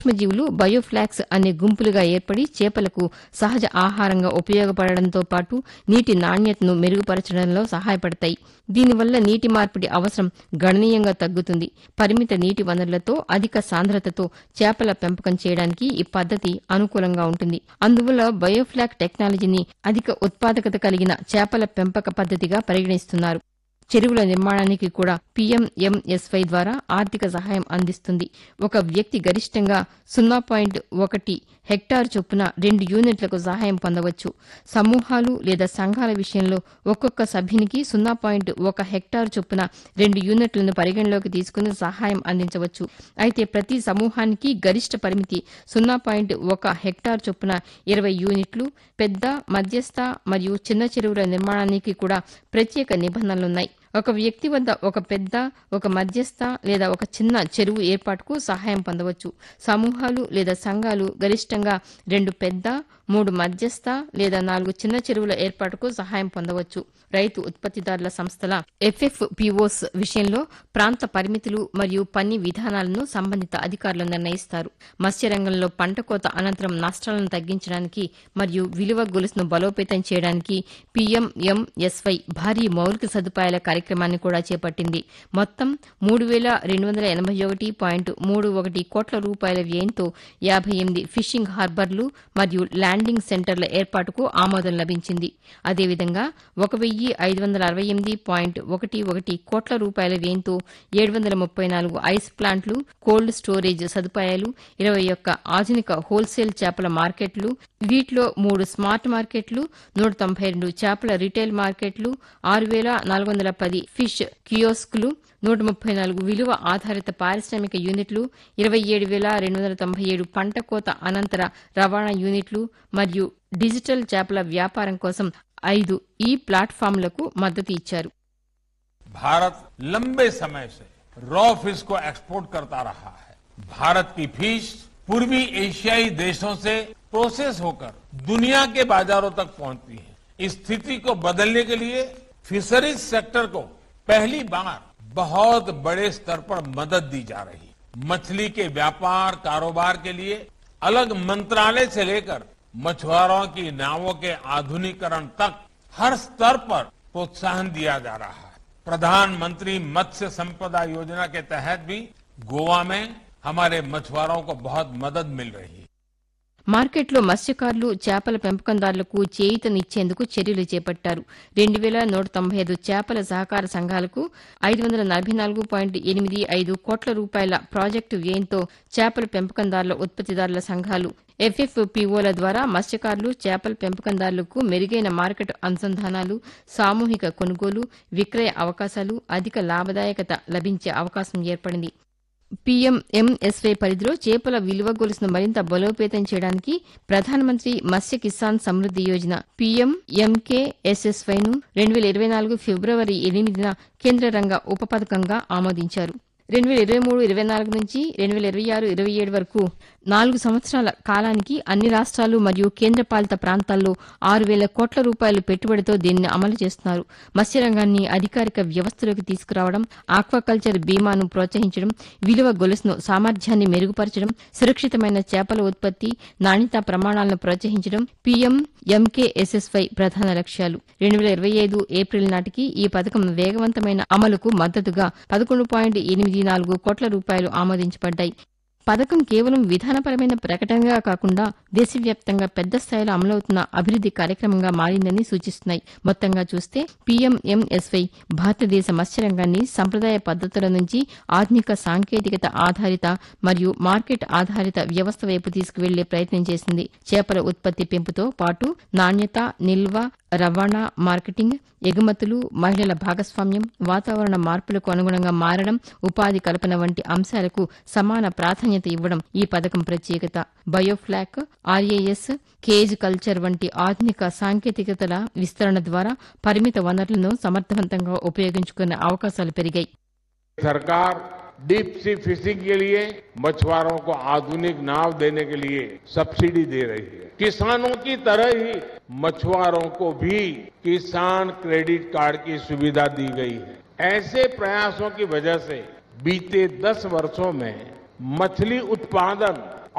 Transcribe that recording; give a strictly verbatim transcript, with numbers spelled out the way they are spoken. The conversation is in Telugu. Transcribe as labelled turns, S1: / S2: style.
S1: సూక్ష్మజీవులు బయోఫ్లాక్స్ అనే గుంపులుగా ఏర్పడి చేపలకు సహజ ఆహారంగా ఉపయోగపడడంతో పాటు నీటి నాణ్యతను మెరుగుపరచడంలో సహాయపడతాయి. దీనివల్ల నీటి మార్పిడి అవసరం గణనీయంగా తగ్గుతుంది. పరిమిత నీటి వనరులతో అధిక సాంద్రతతో చేపల పెంపకం చేయడానికి ఈ పద్దతి అనుకూలంగా ఉంటుంది. అందువల్ల బయోఫ్లాక్ టెక్నాలజీని అధిక ఉత్పాదకత కలిగిన చేపల పెంపక పద్దతిగా పరిగణిస్తున్నారు. చెరువుల నిర్మాణానికి కూడా పీఎంఎంఎస్వై ద్వారా ఆర్థిక సహాయం అందిస్తుంది. ఒక వ్యక్తి గరిష్టంగా సున్నా పాయింట్ ఒకటి హెక్టార్ చొప్పున రెండు యూనిట్లకు సహాయం పొందవచ్చు. సమూహాలు లేదా సంఘాల విషయంలో ఒక్కొక్క సభ్యునికి సున్నా పాయింట్ ఒక హెక్టార్ చొప్పున రెండు యూనిట్లను పరిగణలోకి తీసుకుని సహాయం అందించవచ్చు. అయితే ప్రతి సమూహానికి గరిష్ట పరిమితి సున్నా పాయింట్ ఒక హెక్టార్ చొప్పున ఇరవై యూనిట్లు. పెద్ద, మధ్యస్థ మరియు చిన్న చెరువుల నిర్మాణానికి కూడా ప్రత్యేక నిబంధనలున్నాయి. ఒక వ్యక్తి వద్ద ఒక పెద్ద, ఒక మధ్యస్థ లేదా ఒక చిన్న చెరువు ఏర్పాటుకు సహాయం పొందవచ్చు. సమూహాలు లేదా సంఘాలు గరిష్టంగా రెండు పెద్ద, మూడు మధ్యస్థ లేదా నాలుగు చిన్న చెరువుల ఏర్పాటుకు సహాయం పొందవచ్చు. రైతు ఉత్పత్తిదారుల సంస్థల ఎఫ్ఎఫ్పిఓస్ విషయంలో ప్రాంత పరిమితులు మరియు పని విధానాలను సంబంధిత అధికారులు నిర్ణయిస్తారు. మత్స్యరంగంలో పంట కోత అనంతరం నష్టాలను తగ్గించడానికి మరియు విలువ గొలుసును బలోపేతం చేయడానికి పీఎంఎంఎస్వై భారీ మౌలిక సదుపాయాల కార్యక్రమాన్ని కూడా చేపట్టింది. మొత్తం మూడు వేల రెండు వందల ఎనభై ఒకటి పాయింట్ మూడు ఒకటి కోట్ల రూపాయల వ్యయంతో యాభై ఎనిమిది ఫిషింగ్ హార్బర్లు మరియు ల్యాండింగ్ సెంటర్ల ఏర్పాటుకు ఆమోదం లభించింది. అదేవిధంగా ఒక వెయ్యి ఐదు వందల అరవై ఎనిమిది పాయింట్ ఒకటి ఒకటి కోట్ల రూపాయల వ్యయంతో ఏడు వందల ముప్పై నాలుగు ఐస్ ప్లాంట్లు, కోల్డ్ స్టోరేజ్ సదుపాయాలు, ఇరవై ఒక్క ఆధునిక హోల్సేల్ చేపల మార్కెట్లు, వీటిలో మూడు స్మార్ట్ మార్కెట్లు, నూట తొంభై రెండు చేపల రిటైల్ మార్కెట్లు, ఆరు వేల నాలుగు వందల పది ఫిష్ కియోస్కులు, నూట ముప్పై నాలుగు విలువ ఆధారిత పారిశ్రామిక యూనిట్లు, ఇరవై ఏడు వేల రెండు వందల తొంభై ఏడు పంట కోత అనంతర రవాణా యూనిట్లు మరియు డిజిటల్ చేపల వ్యాపారం కోసం ఐదు ఈ ప్లాట్ఫామ్లకు మద్దతు ఇచ్చారు.
S2: भारत लंबे समय से रॉ फिश को एक्सपोर्ट करता रहा है. भारत की फिश पूर्वी एशियाई देशों से प्रोसेस होकर दुनिया के बाजारों तक पहुंचती है. इस स्थिति को बदलने के लिए फिशरीज सेक्टर को पहली बार बहुत बड़े स्तर पर मदद दी जा रही है. मछली के व्यापार कारोबार के लिए अलग मंत्रालय से लेकर मछुआरों की नावों के आधुनिकीकरण तक हर स्तर पर प्रोत्साहन दिया जा रहा है. प्रधानमंत्री मत्स्य संपदा योजना के तहत भी गोवा में हमारे मछुआरों को बहुत मदद मिल रही है.
S1: మార్కెట్లో మత్స్యకారులు, చేపల పెంపకందారులకు చేయూతనిచ్చేందుకు చర్యలు చేపట్టారు. రెండు వేల నూట తొంభై ఐదు చేపల సహకార సంఘాలకు ఐదు వందల నలభై నాలుగు పాయింట్ ఎనిమిది ఐదు కోట్ల రూపాయల ప్రాజెక్టు వ్యయంతో చేపల పెంపకందారుల ఉత్పత్తిదారుల సంఘాలు ఎఫ్ఎఫ్పిఓల ద్వారా మత్స్యకారులు, చేపల పెంపకందారులకు మెరుగైన మార్కెట్ అనుసంధానాలు, సామూహిక కొనుగోలు, విక్రయ అవకాశాలు, అధిక లాభదాయకత లభించే అవకాశం ఏర్పడింది. పీఎంఎంఎస్వై పరిధిలో చేపల విలువ గొలుసును మరింత బలోపేతం చేయడానికి ప్రధానమంత్రి మత్స్య కిసాన్ సమృద్ది యోజన పీఎంఎంకేఎస్ఎస్వైను రెండు వేల ఇరవై నాలుగు ఫిబ్రవరి ఎనిమిదిన కేంద్ర రంగ ఉప పథకంగా ఆమోదించారు. రెండు వేల ఇరవై మూడు ఇరవై నాలుగు నుంచి రెండు వేల ఇరవై ఆరు ఇరవై ఏడు వరకు నాలుగు సంవత్సరాల కాలానికి అన్ని రాష్ట్రాలు మరియు కేంద్రపాలిత ప్రాంతాల్లో ఆరు వేల కోట్ల రూపాయల పెట్టుబడితో దీనిని అమలు చేస్తున్నారు. మత్స్యరంగాన్ని అధికారిక వ్యవస్థలోకి తీసుకురావడం, ఆక్వాకల్చర్ బీమాను ప్రోత్సహించడం, విలువ గొలుసును సామర్థ్యాన్ని మెరుగుపరచడం, సురక్షితమైన చేపల ఉత్పత్తి, నాణ్యతా ప్రమాణాలను ప్రోత్సహించడం పీఎంఎంకేఎస్ఎస్వై ప్రధాన లక్ష్యాలు. రెండు వేల ఇరవై ఐదు ఏప్రిల్ నాటికి ఈ పథకం వేగవంతమైన అమలుకు మద్దతుగా పదకొండు పాయింట్ ఎనిమిది నాలుగు కోట్ల రూపాయలు ఆమోదించబడ్డాయి. పథకం కేవలం విధానపరమైన ప్రకటనగా కాకుండా దేశవ్యాప్తంగా పెద్ద స్థాయిలో అమలవుతున్న అభివృద్ది కార్యక్రమంగా మారిందని సూచిస్తున్నాయి. మొత్తంగా చూస్తే పీఎంఎంఎస్వై భారతదేశ మత్స్యరంగాన్ని సంప్రదాయ పద్దతుల నుంచి ఆధునిక సాంకేతికత ఆధారిత మరియు మార్కెట్ ఆధారిత వ్యవస్థ వైపు తీసుకువెళ్లే ప్రయత్నం చేసింది. చేపల ఉత్పత్తి పెంపుతో పాటు నాణ్యత, నిల్వ, రవాణా, మార్కెటింగ్, ఎగుమతులు, మహిళల భాగస్వామ్యం, వాతావరణ మార్పులకు అనుగుణంగా మారడం, ఉపాధి కల్పన వంటి అంశాలకు సమాన ప్రాధాన్యత ఇవ్వడం ఈ పథకం ప్రత్యేకత. బయోఫ్లాక్, ఆర్ఏఎస్, కేజ్ కల్చర్ వంటి ఆధునిక సాంకేతికతల విస్తరణ ద్వారా పరిమిత వనరులను సమర్థవంతంగా ఉపయోగించుకునే అవకాశాలు పెరిగాయి.
S3: सरकार डीप सी फिशिंग के लिए मछुआरों को आधुनिक नाव देने के लिए सब्सिडी दे रही है. किसानों की तरह ही मछुआरों को भी किसान क्रेडिट कार्ड की सुविधा दी गई है. ऐसे प्रयासों की वजह से बीते दस वर्षों में मछली उत्पादन